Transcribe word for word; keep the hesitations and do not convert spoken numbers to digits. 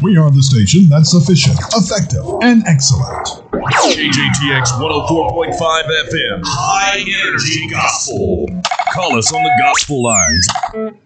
We are the station that's sufficient, effective, and excellent. K J T X one oh four point five F M. High Energy Gospel. Call us on the gospel lines.